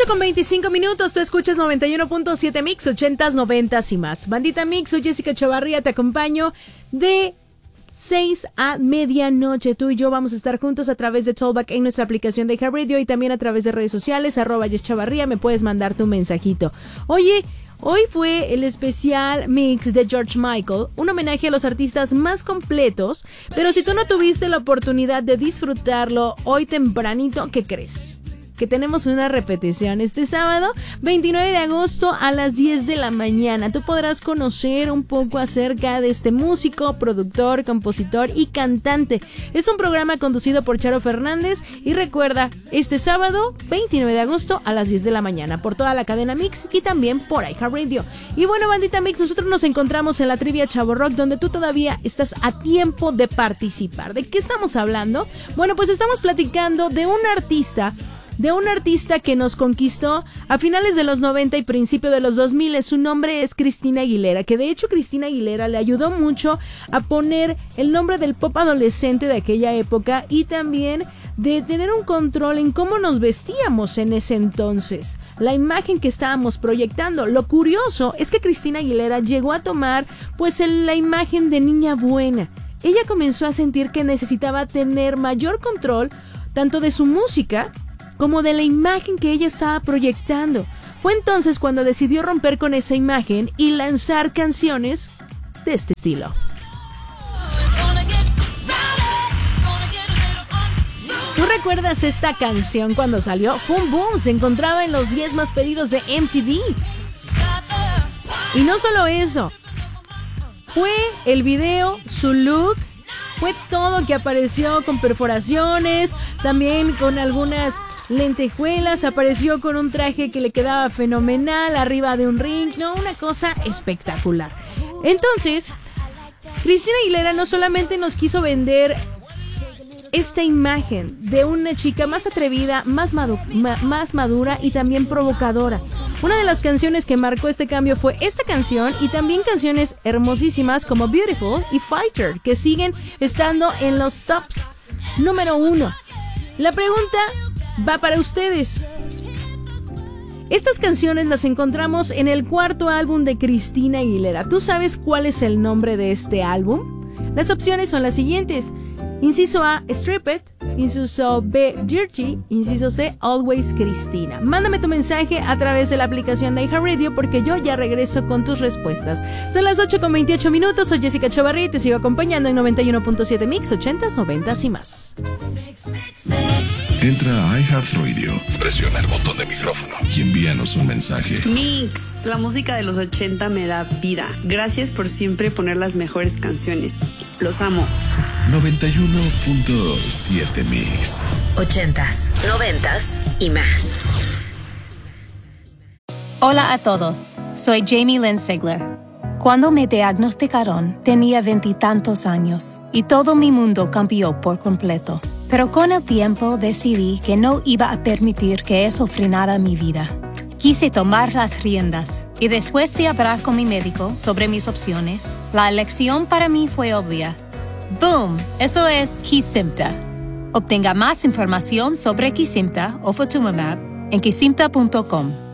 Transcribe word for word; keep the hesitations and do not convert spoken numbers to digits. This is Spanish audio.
ocho con veinticinco minutos, tú escuchas noventa y uno punto siete Mix, ochentas, noventas y más. Bandita Mix, soy Jessica Chavarría, te acompaño de seis a medianoche. Tú y yo vamos a estar juntos a través de Talkback en nuestra aplicación de iHeartRadio y también a través de redes sociales, arroba Jess Chavarría, me puedes mandar tu mensajito. Oye, hoy fue el especial mix de George Michael, un homenaje a los artistas más completos, pero si tú no tuviste la oportunidad de disfrutarlo hoy tempranito, ¿qué crees? Que tenemos una repetición este sábado veintinueve de agosto a las diez de la mañana. Tú podrás conocer un poco acerca de este músico, productor, compositor y cantante. Es un programa conducido por Charo Fernández y recuerda, este sábado veintinueve de agosto a las diez de la mañana por toda la cadena Mix y también por iHeartRadio. Y bueno, bandita Mix, nosotros nos encontramos en la trivia Chavo Rock, donde tú todavía estás a tiempo de participar. ¿De qué estamos hablando? Bueno, pues estamos platicando de un artista de un artista que nos conquistó a finales de los noventa y principio de los dos mil. Su nombre es Christina Aguilera, que de hecho Christina Aguilera le ayudó mucho a poner el nombre del pop adolescente de aquella época y también de tener un control en cómo nos vestíamos en ese entonces, la imagen que estábamos proyectando. Lo curioso es que Christina Aguilera llegó a tomar pues el, la imagen de niña buena. Ella comenzó a sentir que necesitaba tener mayor control tanto de su música como de la imagen que ella estaba proyectando. Fue entonces cuando decidió romper con esa imagen y lanzar canciones de este estilo. ¿Tú recuerdas esta canción cuando salió? Fue un boom, se encontraba en los diez más pedidos de M T V. Y no solo eso, fue el video, su look, fue todo que apareció con perforaciones, también con algunas lentejuelas, apareció con un traje que le quedaba fenomenal arriba de un ring, no, una cosa espectacular. Entonces, Christina Aguilera no solamente nos quiso vender esta imagen de una chica más atrevida, más, madu- ma- más madura y también provocadora. Una de las canciones que marcó este cambio fue esta canción y también canciones hermosísimas como Beautiful y Fighter, que siguen estando en los tops número uno. La pregunta va para ustedes. Estas canciones las encontramos en el cuarto álbum de Christina Aguilera. ¿Tú sabes cuál es el nombre de este álbum? Las opciones son las siguientes. Inciso A, Strip It. Inciso B, Dirty. Inciso C, Always Christina. Mándame tu mensaje a través de la aplicación de iHeartRadio porque yo ya regreso con tus respuestas. Son las ocho con veintiocho minutos. Soy Jessica Chavarría y te sigo acompañando en noventa y uno punto siete Mix, ochentas, noventas y más. Entra a iHeartRadio, presiona el botón de micrófono y envíanos un mensaje. Mix, la música de los ochenta me da vida. Gracias por siempre poner las mejores canciones. Los amo. noventa y uno punto siete Mix. Ochentas, noventas y más. Hola a todos, soy Jamie Lynn Sigler. Cuando me diagnosticaron, tenía veintitantos años y todo mi mundo cambió por completo. Pero con el tiempo decidí que no iba a permitir que eso frenara mi vida. Quise tomar las riendas y después de hablar con mi médico sobre mis opciones, la elección para mí fue obvia. ¡Boom! Eso es Kesimpta. Obtenga más información sobre Kesimpta o Ofatumumab en kesimpta punto com.